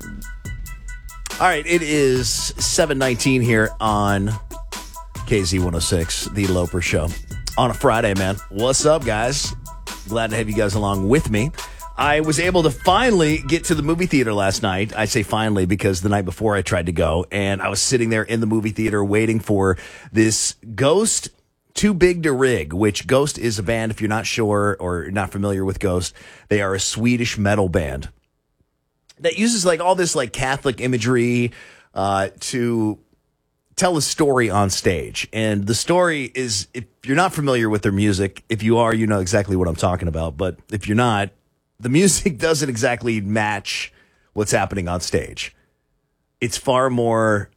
All right, it is 7:19 here on KZ106, The Loper Show. On a Friday, man. What's up, guys? Glad to have you guys along with me. I was able to finally get to the movie theater last night. I say finally because the night before I tried to go, and I was sitting there in the movie theater waiting for this Ghost Too Big to Rig, which Ghost is a band, if you're not sure or not familiar with Ghost. They are a Swedish metal band that uses like all this like Catholic imagery to tell a story on stage. And the story is, if you're not familiar with their music, if you are, you know exactly what I'm talking about. But if you're not, the music doesn't exactly match what's happening on stage. It's far more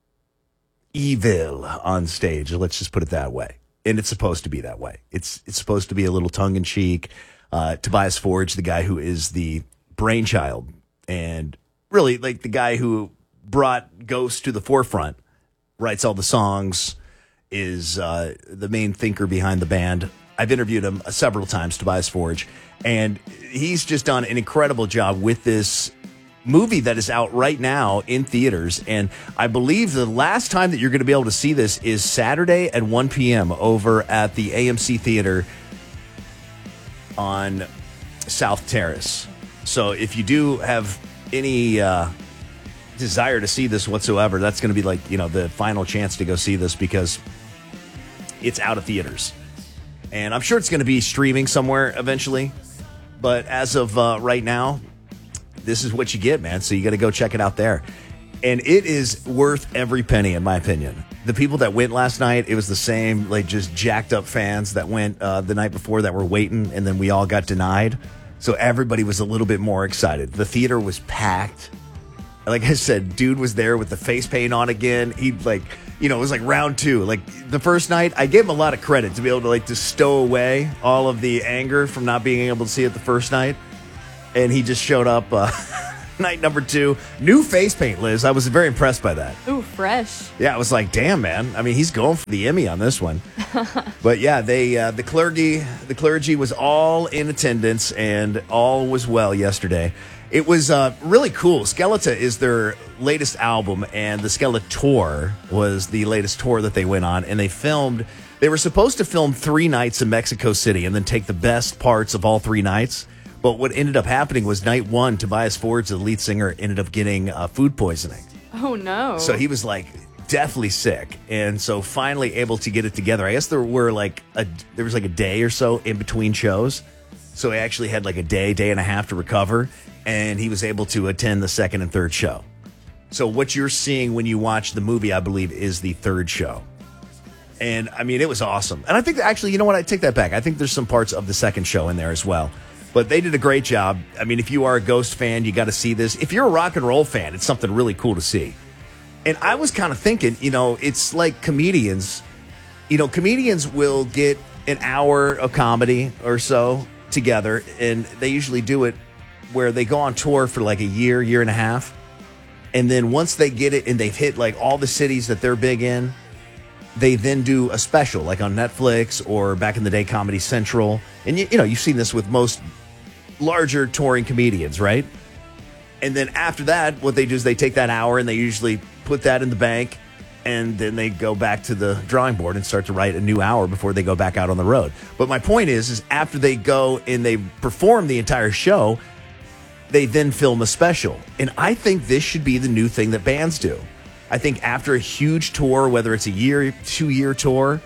evil on stage. Let's just put it that way. And it's supposed to be that way. It's supposed to be a little tongue in cheek. Tobias Forge, the guy who is the brainchild and really like the guy who brought Ghost to the forefront, writes all the songs, is the main thinker behind the band. I've interviewed him several times, Tobias Forge, and he's just done an incredible job with this movie that is out right now in theaters. And I believe the last time that you're going to be able to see this is Saturday at 1 p.m. over at the AMC Theater on South Terrace. So if you do have any desire to see this whatsoever, that's going to be like, you know, the final chance to go see this because it's out of theaters. And I'm sure it's going to be streaming somewhere eventually. But as of right now, this is what you get, man. So you got to go check it out there. And it is worth every penny, in my opinion. The people that went last night, it was the same, like just jacked up fans that went the night before that were waiting, and then we all got denied. So everybody was a little bit more excited. The theater was packed. Like I said, dude was there with the face paint on again. He like, you know, it was like round two. Like the first night, I gave him a lot of credit to be able to like to stow away all of the anger from not being able to see it the first night. And he just showed up night number two. New face paint, Liz. I was very impressed by that. Ooh, fresh. Yeah, I was like, damn, man. I mean, he's going for the Emmy on this one. But yeah, they the clergy was all in attendance, and all was well yesterday. It was really cool. Skeletor is their latest album, and the Skeletor was the latest tour that they went on, and they were supposed to film 3 nights in Mexico City and then take the best parts of all 3 nights. But what ended up happening was night one, Tobias Forge, the lead singer, ended up getting food poisoning. Oh, no. So he was like deathly sick. And so finally able to get it together. I guess there was like a day or so in between shows. So he actually had like a day and a half to recover. And he was able to attend the second and third show. So what you're seeing when you watch the movie, I believe, is the third show. And I mean, it was awesome. And I think that actually, you know what? I take that back. I think there's some parts of the second show in there as well. But they did a great job. I mean, if you are a Ghost fan, you got to see this. If you're a rock and roll fan, it's something really cool to see. And I was kind of thinking, you know, it's like comedians. You know, comedians will get an hour of comedy or so together, and they usually do it where they go on tour for like a year and a half. And then once they get it and they've hit like all the cities that they're big in, they then do a special like on Netflix or back in the day Comedy Central. And you know, you've seen this with most larger touring comedians, right? And then after that, what they do is they take that hour and they usually put that in the bank, and then they go back to the drawing board and start to write a new hour before they go back out on the road. But my point is after they go and they perform the entire show, they then film a special. And I think this should be the new thing that bands do. I think after a huge tour, whether it's a year, 2-year tour,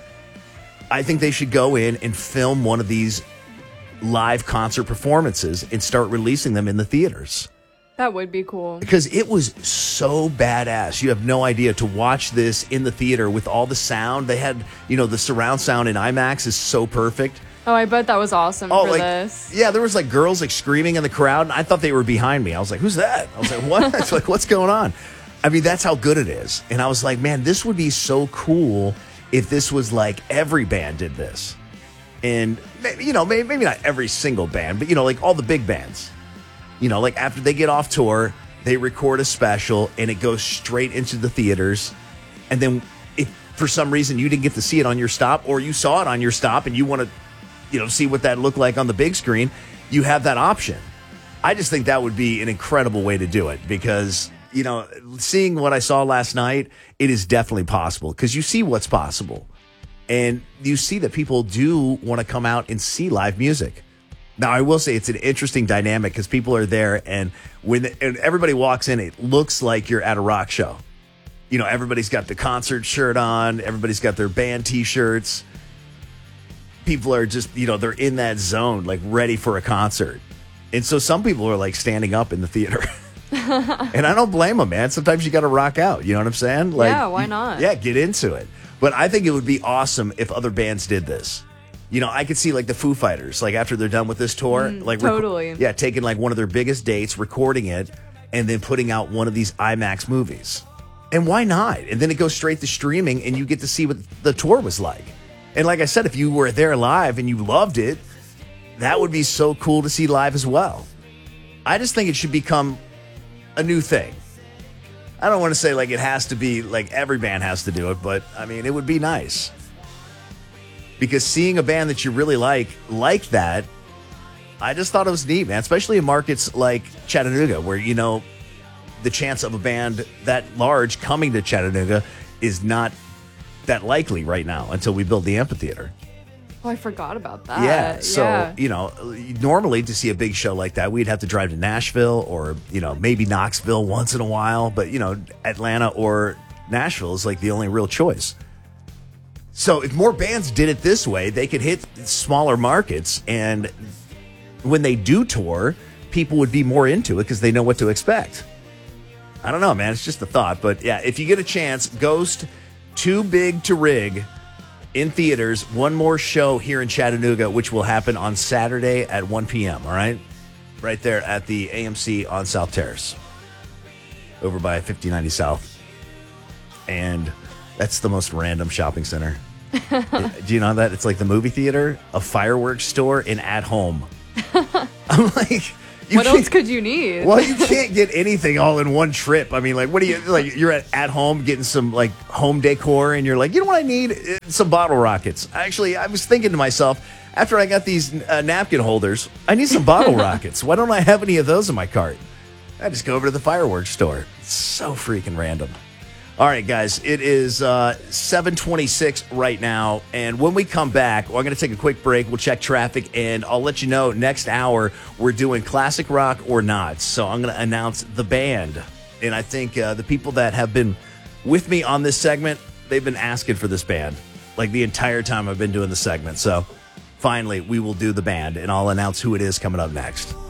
I think they should go in and film one of these live concert performances and start releasing them in the theaters. That would be cool. Because it was so badass. You have no idea to watch this in the theater with all the sound. They had, you know, the surround sound in IMAX is so perfect. Oh, I bet that was awesome for this. Yeah, there was like girls like screaming in the crowd, and I thought they were behind me. I was like, who's that? I was like, what? It's like, what's going on? I mean, that's how good it is. And I was like, man, this would be so cool if this was like every band did this. And, you know, maybe not every single band, but, you know, like all the big bands. You know, like after they get off tour, they record a special and it goes straight into the theaters. And then if for some reason you didn't get to see it on your stop, or you saw it on your stop and you want to, you know, see what that looked like on the big screen, you have that option. I just think that would be an incredible way to do it because, you know, seeing what I saw last night, it is definitely possible because you see what's possible. And you see that people do want to come out and see live music. Now, I will say it's an interesting dynamic because people are there and and everybody walks in, it looks like you're at a rock show. You know, everybody's got the concert shirt on. Everybody's got their band T-shirts. People are just, you know, they're in that zone, like ready for a concert. And so some people are like standing up in the theater. And I don't blame them, man. Sometimes you got to rock out. You know what I'm saying? Like, yeah, why not? Yeah, get into it. But I think it would be awesome if other bands did this. You know, I could see like the Foo Fighters, like after they're done with this tour, like totally. Taking like one of their biggest dates, recording it, and then putting out one of these IMAX movies. And why not? And then it goes straight to streaming, and you get to see what the tour was like. And like I said, if you were there live and you loved it, that would be so cool to see live as well. I just think it should become a new thing. I don't want to say like it has to be like every band has to do it, but I mean, it would be nice. Because seeing a band that you really like that, I just thought it was neat, man. Especially in markets like Chattanooga, where, you know, the chance of a band that large coming to Chattanooga is not that likely right now until we build the amphitheater. Oh, I forgot about that. Yeah. So, you know, normally to see a big show like that, we'd have to drive to Nashville or, you know, maybe Knoxville once in a while. But, you know, Atlanta or Nashville is like the only real choice. So if more bands did it this way, they could hit smaller markets. And when they do tour, people would be more into it because they know what to expect. I don't know, man. It's just a thought. But yeah, if you get a chance, Ghost, Too Big to Rig, in theaters, one more show here in Chattanooga, which will happen on Saturday at 1 p.m., all right? Right there at the AMC on South Terrace, over by 5090 South. And that's the most random shopping center. Do you know that? It's like the movie theater, a fireworks store, and at home. I'm like... What else could you need? Well, you can't get anything all in one trip. I mean, like, what do you, like, you're at home getting some, like, home decor, and you're like, you know what I need? Some bottle rockets. Actually, I was thinking to myself, after I got these napkin holders, I need some bottle rockets. Why don't I have any of those in my cart? I just go over to the fireworks store. It's so freaking random. All right, guys, it is 7:26 right now, and when we come back, I'm going to take a quick break. We'll check traffic, and I'll let you know next hour we're doing classic rock or not. So I'm going to announce the band, and I think the people that have been with me on this segment, they've been asking for this band, like the entire time I've been doing the segment. So finally, we will do the band, and I'll announce who it is coming up next.